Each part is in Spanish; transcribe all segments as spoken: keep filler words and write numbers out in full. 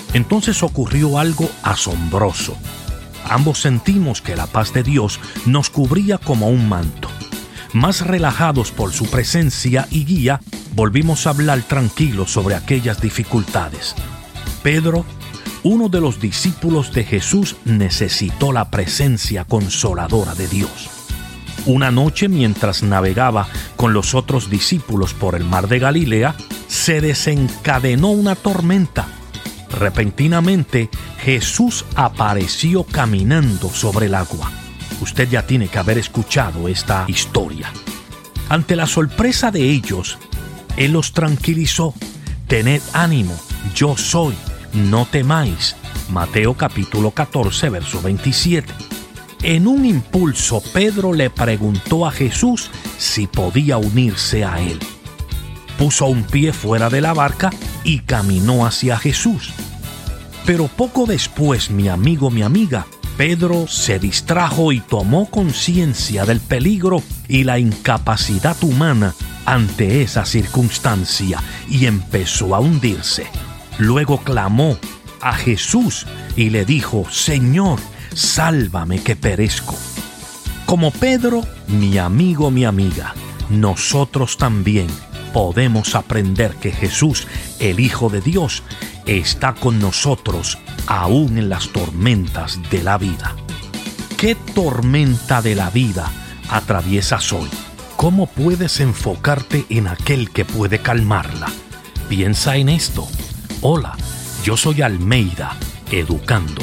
Entonces ocurrió algo asombroso. Ambos sentimos que la paz de Dios nos cubría como un manto. Más relajados por su presencia y guía, volvimos a hablar tranquilos sobre aquellas dificultades. Pedro, uno de los discípulos de Jesús, necesitó la presencia consoladora de Dios. Una noche, mientras navegaba con los otros discípulos por el mar de Galilea, se desencadenó una tormenta. Repentinamente, Jesús apareció caminando sobre el agua. Usted ya tiene que haber escuchado esta historia. Ante la sorpresa de ellos, Él los tranquilizó. Tened ánimo, yo soy, no temáis. Mateo capítulo catorce, verso veintisiete. En un impulso, Pedro le preguntó a Jesús si podía unirse a él. Puso un pie fuera de la barca y caminó hacia Jesús. Pero poco después, mi amigo, mi amiga, Pedro se distrajo y tomó conciencia del peligro y la incapacidad humana ante esa circunstancia y empezó a hundirse. Luego clamó a Jesús y le dijo: Señor, sálvame que perezco. Como Pedro, mi amigo, mi amiga, nosotros también podemos aprender que Jesús, el Hijo de Dios, está con nosotros aún en las tormentas de la vida. ¿Qué tormenta de la vida atraviesas hoy? ¿Cómo puedes enfocarte en aquel que puede calmarla? Piensa en esto. Hola, yo soy Almeida, educando.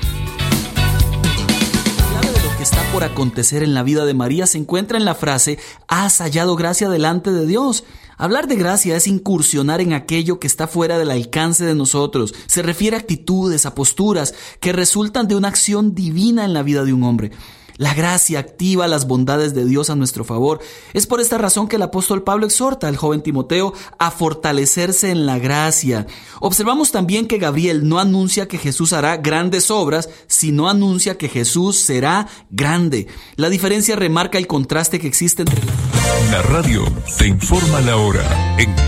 Que está por acontecer en la vida de María se encuentra en la frase: has hallado gracia delante de Dios. Hablar de gracia es incursionar en aquello que está fuera del alcance de nosotros. Se refiere a actitudes, a posturas que resultan de una acción divina en la vida de un hombre. La gracia activa las bondades de Dios a nuestro favor. Es por esta razón que el apóstol Pablo exhorta al joven Timoteo a fortalecerse en la gracia. Observamos también que Gabriel no anuncia que Jesús hará grandes obras, sino anuncia que Jesús será grande. La diferencia remarca el contraste que existe entre la radio te informa la hora en